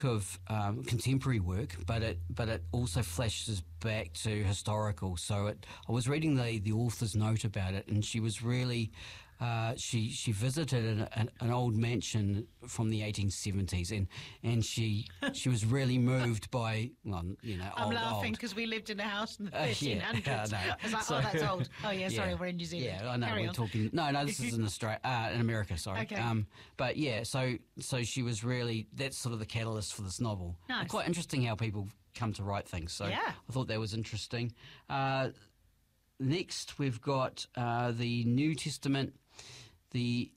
of contemporary work, but it also flashes back to historical. So I was reading the author's note about it, and she was really she visited an old mansion from the 1870s, and she was really moved by I'm laughing because we lived in a house in the 1300s. No. I was like, oh, that's old. Oh yeah, sorry, we're in New Zealand. Yeah, I know. Carry we're on. talking. No, this is in Australia, in America. Sorry. Okay. But yeah, so she was really, that's sort of the catalyst for this novel. Nice. Quite interesting how people come to write things. So Yeah. I thought that was interesting. Next, we've got the New Testament, the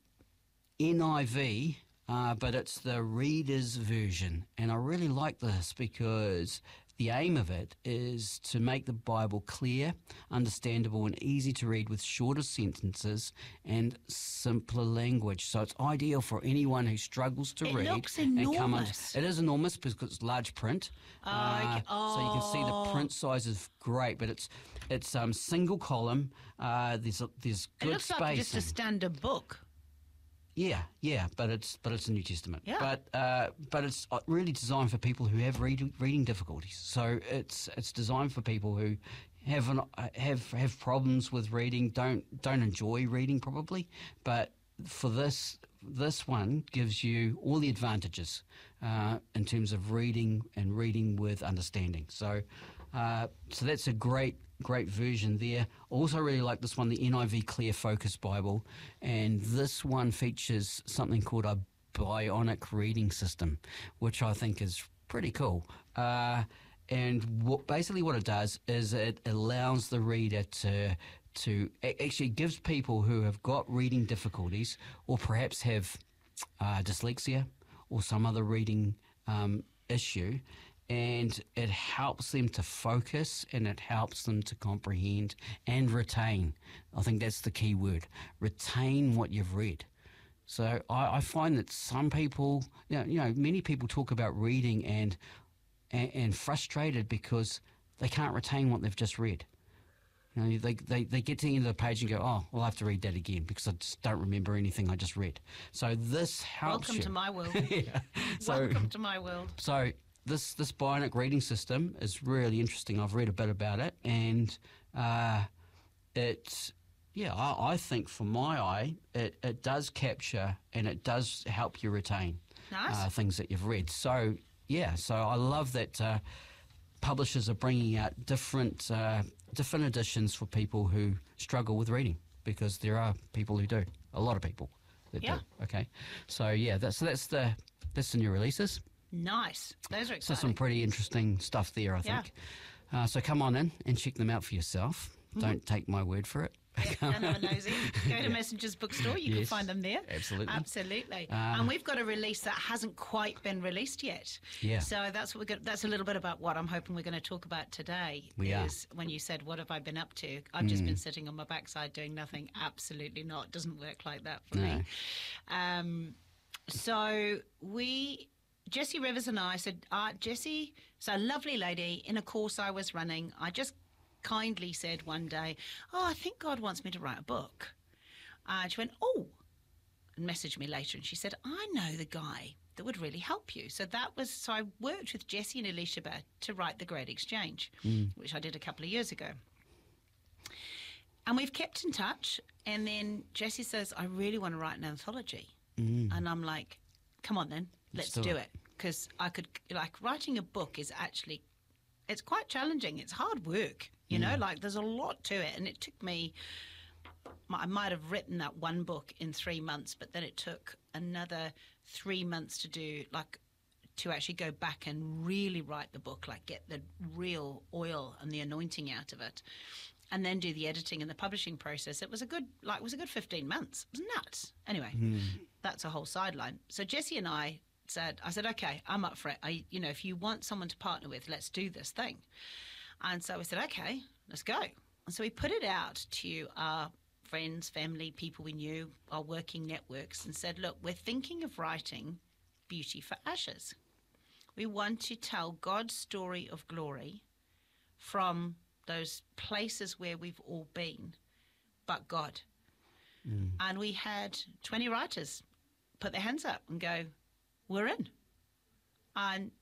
NIV, but it's the Reader's Version. And I really like this because the aim of it is to make the Bible clear, understandable, and easy to read with shorter sentences and simpler language. So it's ideal for anyone who struggles to read. It looks and enormous. It is enormous because it's large print. Okay. So you can see the print size is great, but it's single column. There's It good looks spacing. like just a standard book. Yeah, but it's a New Testament. Yeah. But it's really designed for people who have reading difficulties. So it's designed for people who have problems with reading, don't enjoy reading probably, but for this one gives you all the advantages in terms of reading and reading with understanding. So that's a great version there. Also really like this one, the NIV Clear Focus Bible, and this one features something called a bionic reading system, which I think is pretty cool. And basically what it does is it allows the reader to actually gives people who have got reading difficulties or perhaps have dyslexia or some other reading issue, and it helps them to focus and it helps them to comprehend and retain. I think that's the key word, retain what you've read. So I find that some people, many people talk about reading and frustrated because they can't retain what they've just read. They get to the end of the page and go, oh, well, I have to read that again because I just don't remember anything I just read. So this helps Welcome to my world. Yeah. Welcome to my world. So this bionic reading system is really interesting. I've read a bit about it, and I think for my eye, it does capture and it does help you retain things that you've read. So I love that publishers are bringing out different editions for people who struggle with reading, because there are people who do, a lot of people that do. Okay, so that's the new releases. Nice. Those are exciting. So some pretty interesting stuff there, I think. So come on in and check them out for yourself. Don't take my word for it. Go and have a nosy. Go to Messenger's bookstore. You can find them there. Absolutely. And we've got a release that hasn't quite been released yet. Yeah. So that's what that's a little bit about what I'm hoping we're going to talk about today. When you said, what have I been up to? I've just been sitting on my backside doing nothing. Absolutely not. Doesn't work like that for me. So Jessie Rivers and I said, Jessie, so a lovely lady in a course I was running. I just kindly said one day, I think God wants me to write a book. She went, and messaged me later, and she said, I know the guy that would really help you. So I worked with Jessie and Elisheba to write The Great Exchange, which I did a couple of years ago. And we've kept in touch, and then Jessie says, I really want to write an anthology. And I'm like, come on then, let's do it. Because writing a book is actually, it's quite challenging. It's hard work, there's a lot to it. And it took me, I might have written that one book in 3 months, but then it took another 3 months to actually go back and really write the book, get the real oil and the anointing out of it, and then do the editing and the publishing process. It was a good 15 months. It was nuts. Anyway, that's a whole sideline. So Jessie and I said, okay, I'm up for it. If you want someone to partner with, let's do this thing. And so we said, okay, let's go. And so we put it out to our friends, family, people we knew, our working networks, and said, look, we're thinking of writing Beauty for Ashes. We want to tell God's story of glory from those places where we've all been, but God. And we had 20 writers put their hands up and go, we're in. And